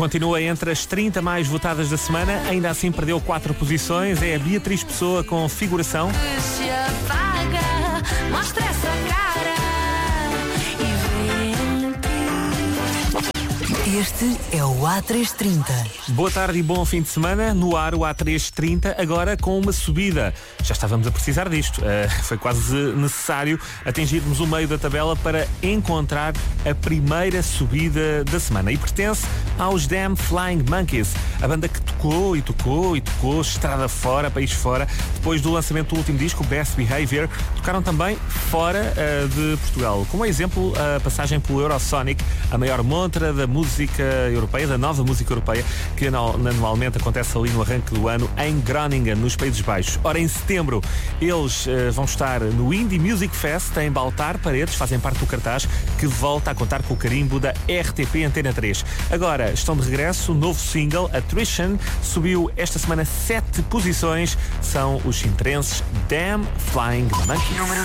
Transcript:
Continua entre as 30 mais votadas da semana, ainda assim perdeu 4 posições, é a Beatriz Pessoa com Figuração. Se apaga, mostra essa cara e vem aqui. Este é o A330. Boa tarde e bom fim de semana. No ar o A330, agora com uma subida. Já estávamos a precisar disto. Foi quase necessário atingirmos o meio da tabela para encontrar a primeira subida da semana. E pertence aos Damn Flying Monkeys, a banda que tocou e tocou e tocou, estrada fora, país fora. Depois do lançamento do último disco, Best Behavior, tocaram também fora de Portugal. Como exemplo, a passagem pelo Eurosonic, a maior montra da música europeia, da nova música europeia, que anualmente acontece ali no arranque do ano em Groningen, nos Países Baixos. Ora, em setembro, eles vão estar no Indie Music Fest em Baltar Paredes, fazem parte do cartaz que volta a contar com o carimbo da RTP Antena 3. Agora estão de regresso, o novo single, Attrition, subiu esta semana 7 posições, são os sintrenses Damn Flying Monkeys.